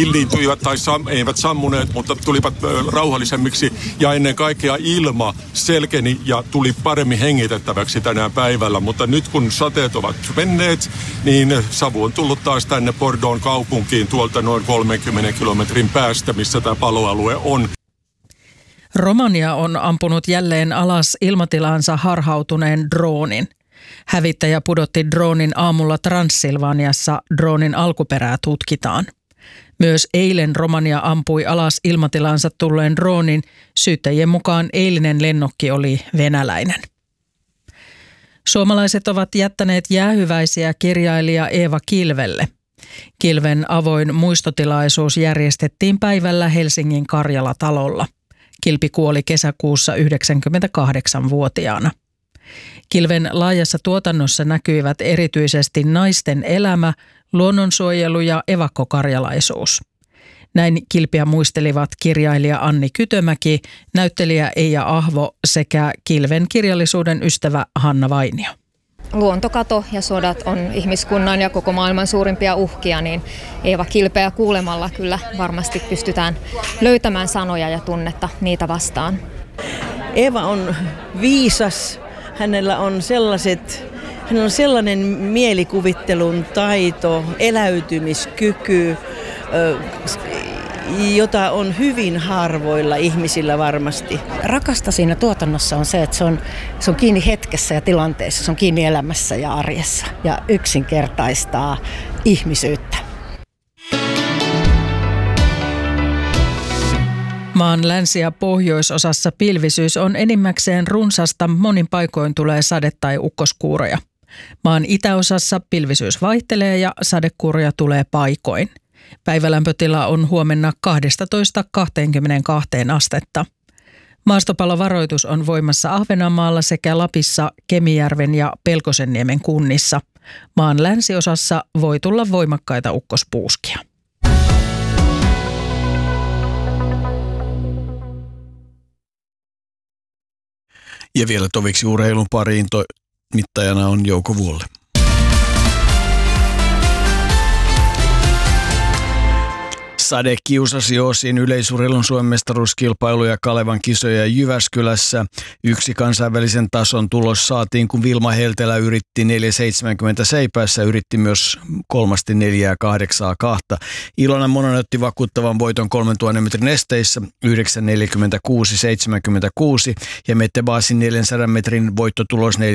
hilliintyivät tai eivät sammuneet, mutta tulivat rauhallisemmiksi. Ja ennen kaikkea ilma selkeni ja tuli paremmin hengitettäväksi tänään päivällä. Mutta nyt kun sateet ovat menneet, niin savu on tullut taas tänne Bordeauxn kaupunkiin tuolta noin 30 kilometrin päästä, missä tämä paloalue on. Romania on ampunut jälleen alas ilmatilaansa harhautuneen droonin. Hävittäjä pudotti droonin aamulla Transsilvaniassa. Droonin alkuperää tutkitaan. Myös eilen Romania ampui alas ilmatilaansa tulleen droonin. Syyttäjien mukaan eilinen lennokki oli venäläinen. Suomalaiset ovat jättäneet jäähyväisiä kirjailija Eeva Kilvelle. Kilven avoin muistotilaisuus järjestettiin päivällä Helsingin Karjala-talolla. Kilpi kuoli kesäkuussa 98-vuotiaana. Kilven laajassa tuotannossa näkyivät erityisesti naisten elämä, luonnonsuojelu ja evakkokarjalaisuus. Näin Kilpiä muistelivat kirjailija Anni Kytömäki, näyttelijä Eija Ahvo sekä Kilven kirjallisuuden ystävä Hanna Vainio. Luontokato ja sodat on ihmiskunnan ja koko maailman suurimpia uhkia, niin Eeva Kilpeä kuulemalla kyllä varmasti pystytään löytämään sanoja ja tunnetta niitä vastaan. Eeva on viisas, hänellä on sellainen mielikuvittelun taito, eläytymiskyky, jota on hyvin harvoilla ihmisillä varmasti. Rakasta siinä tuotannossa on se, että se on kiinni hetkessä ja tilanteessa, se on kiinni elämässä ja arjessa ja yksinkertaistaa ihmisyyttä. Maan länsi- ja pohjoisosassa pilvisyys on enimmäkseen runsasta, monin paikoin tulee sade- tai ukkoskuuroja. Maan itäosassa pilvisyys vaihtelee ja sadekuuroja tulee paikoin. Päivälämpötila on huomenna 12–22 astetta. Maastopallovaroitus on voimassa Ahvenanmaalla sekä Lapissa, Kemijärven ja Pelkosenniemen kunnissa. Maan länsiosassa voi tulla voimakkaita ukkospuuskia. Ja vielä toviksi urheilun pariin mittajana on Jouko Vuolle. Sade kiusasi osin yleisurheilun Suomen mestaruuskilpailuja Kalevan kisoja Jyväskylässä. Yksi kansainvälisen tason tulos saatiin, kun Vilma Heltelä yritti 4,70 seipäässä, yritti myös kolmasti 4,82. Ilona Mononen otti vakuuttavan voiton 3000 metrin esteissä 9,46,76 ja Mette Baasin 400 metrin voittotulos 52,39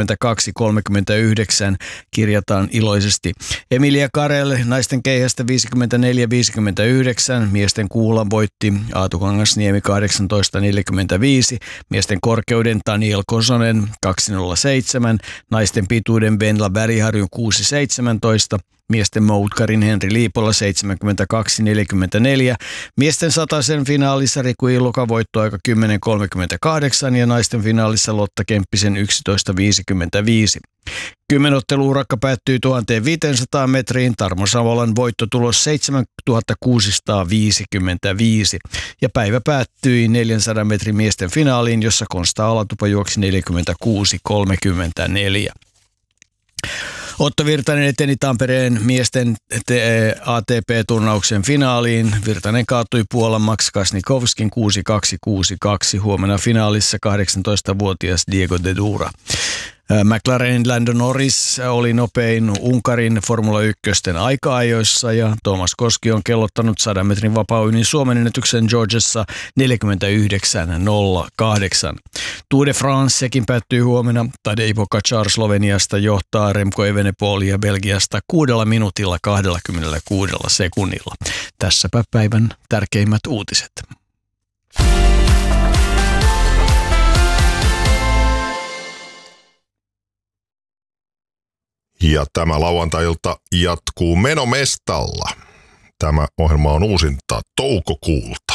kirjataan iloisesti. Emilia Karel naisten keihästä 54,59, miesten kuulan voitti Aatu Kangasniemi 18,45, miesten korkeuden Daniel Kosonen 2,07, naisten pituuden Venla Väriharjun 6,17, miesten moutkarin Henri Liipola 72,44, miesten satasen finaalissa Riku Iluka voittoaika 10,38 ja naisten finaalissa Lotta Kemppisen 11,55. 10-otteluurakka päättyi 1500 metriin, Tarmo Savolan voittotulos 7655 ja päivä päättyi 400 metrin miesten finaaliin, jossa Konsta Alatupa juoksi 46,34. Otto Virtanen eteni Tampereen miesten ATP-turnauksen finaaliin. Virtanen kaatui Puolan Max Kasnikovskin 6-2, 6-2. Huomenna finaalissa 18-vuotias Diego de Dura. McLarenin Lando Norris oli nopein Unkarin Formula 1 aika-ajoissa ja Thomas Koski on kellottanut 100 metrin vapaa-uinnin Suomen ennätyksen Georgiassa 49,08. Tour de France sekin päättyy huomenna. Tadej Pogačar Sloveniasta johtaa, Remco Evenepoel ja Belgiasta 6 minuutilla 26 sekunnilla. Tässäpä päivän tärkeimmät uutiset. Ja tämä lauantai-ilta jatkuu Menomestalla. Tämä ohjelma on uusinta toukokuulta.